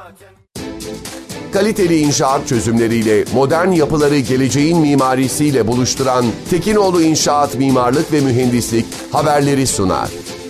Kaliteli inşaat çözümleriyle modern yapıları geleceğin mimarisiyle buluşturan Tekinoğlu İnşaat Mimarlık ve Mühendislik haberleri sunar.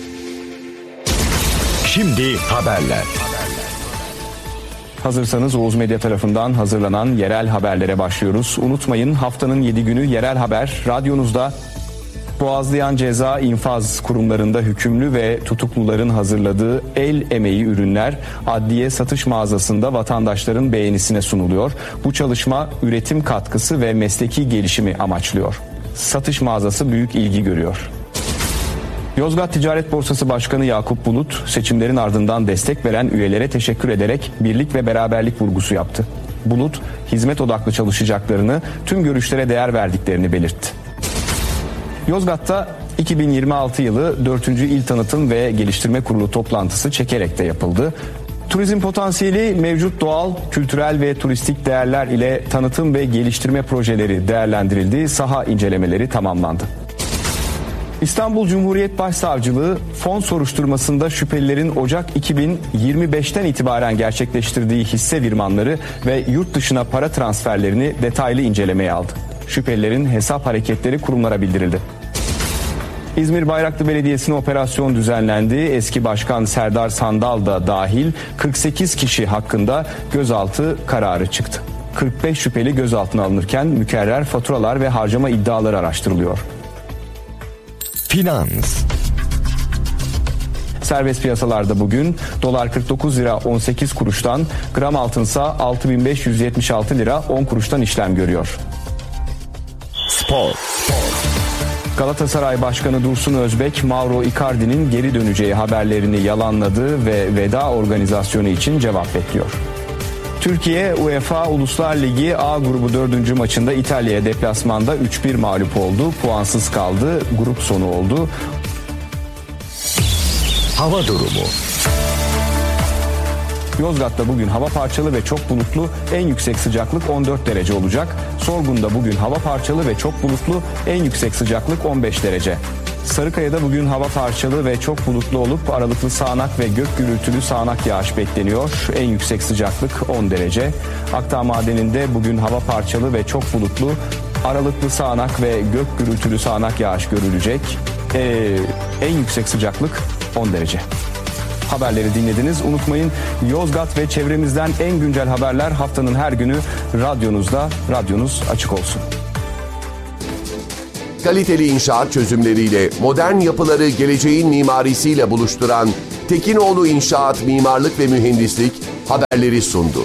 Şimdi haberler. Hazırsanız Oğuz Medya tarafından hazırlanan yerel haberlere başlıyoruz. Unutmayın, haftanın 7 günü yerel haber radyonuzda. Boğazlayan Ceza infaz kurumlarında hükümlü ve tutukluların hazırladığı el emeği ürünler adliye satış mağazasında vatandaşların beğenisine sunuluyor. Bu çalışma üretim katkısı ve mesleki gelişimi amaçlıyor. Satış mağazası büyük ilgi görüyor. Yozgat Ticaret Borsası Başkanı Yakup Bulut, seçimlerin ardından destek veren üyelere teşekkür ederek birlik ve beraberlik vurgusu yaptı. Bulut, hizmet odaklı çalışacaklarını, tüm görüşlere değer verdiklerini belirtti. Yozgat'ta 2026 yılı 4. İl Tanıtım ve Geliştirme Kurulu toplantısı Çekerek'te yapıldı. Turizm potansiyeli, mevcut doğal, kültürel ve turistik değerler ile tanıtım ve geliştirme projeleri değerlendirildi, saha incelemeleri tamamlandı. İstanbul Cumhuriyet Başsavcılığı fon soruşturmasında şüphelilerin Ocak 2025'ten itibaren gerçekleştirdiği hisse virmanları ve yurt dışına para transferlerini detaylı incelemeye aldı. Şüphelilerin hesap hareketleri kurumlara bildirildi. İzmir Bayraklı Belediyesi'ne operasyon düzenlendi. Eski Başkan Serdar Sandal da dahil 48 kişi hakkında gözaltı kararı çıktı. 45 şüpheli gözaltına alınırken mükerrer faturalar ve harcama iddiaları araştırılıyor. Finans. Serbest piyasalarda bugün dolar 49 lira 18 kuruştan, gram altınsa 6576 lira 10 kuruştan işlem görüyor. Spor. Galatasaray Başkanı Dursun Özbek, Mauro Icardi'nin geri döneceği haberlerini yalanladı ve veda organizasyonu için cevap bekliyor. Türkiye, UEFA Uluslar Ligi A grubu 4. maçında İtalya'ya deplasmanda 3-1 mağlup oldu. Puansız kaldı. Grup sonu oldu. Hava durumu. Yozgat'ta bugün hava parçalı ve çok bulutlu, en yüksek sıcaklık 14 derece olacak. Sorgun'da bugün hava parçalı ve çok bulutlu, en yüksek sıcaklık 15 derece. Sarıkaya'da bugün hava parçalı ve çok bulutlu olup aralıklı sağanak ve gök gürültülü sağanak yağış bekleniyor. En yüksek sıcaklık 10 derece. Akdağ Madeni'nde bugün hava parçalı ve çok bulutlu, aralıklı sağanak ve gök gürültülü sağanak yağış görülecek. En yüksek sıcaklık 10 derece. Haberleri dinlediniz. Unutmayın, Yozgat ve çevremizden en güncel haberler haftanın her günü radyonuzda. Radyonuz açık olsun. Kaliteli inşaat çözümleriyle modern yapıları geleceğin mimarisiyle buluşturan Tekinoğlu İnşaat Mimarlık ve Mühendislik haberleri sundu.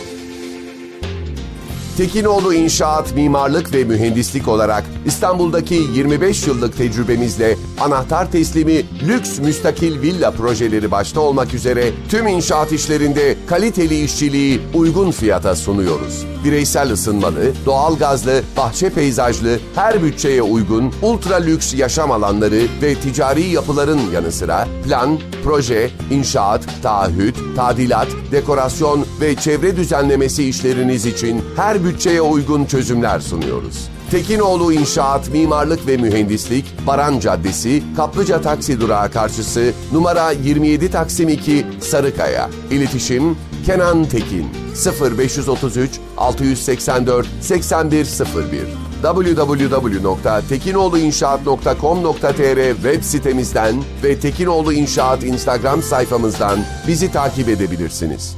Tekinoğlu İnşaat Mimarlık ve Mühendislik olarak İstanbul'daki 25 yıllık tecrübemizle anahtar teslimi lüks müstakil villa projeleri başta olmak üzere tüm inşaat işlerinde kaliteli işçiliği uygun fiyata sunuyoruz. Bireysel ısınmalı, doğalgazlı, bahçe peyzajlı, her bütçeye uygun ultra lüks yaşam alanları ve ticari yapıların yanı sıra plan, proje, inşaat, taahhüt, tadilat, dekorasyon ve çevre düzenlemesi işleriniz için her bütçeye uygun çözümler sunuyoruz. Tekinoğlu İnşaat Mimarlık ve Mühendislik, Baran Caddesi, Kaplıca Taksi Durağı karşısı, numara 27 Taksim 2, Sarıkaya. İletişim Kenan Tekin 0533 684 8101 www.tekinoğluinşaat.com.tr web sitemizden ve Tekinoğlu İnşaat Instagram sayfamızdan bizi takip edebilirsiniz.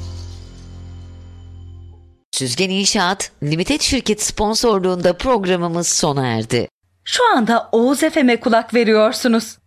Süzgen İnşaat Limited şirket sponsorluğunda programımız sona erdi. Şu anda Oğuz FM'e kulak veriyorsunuz.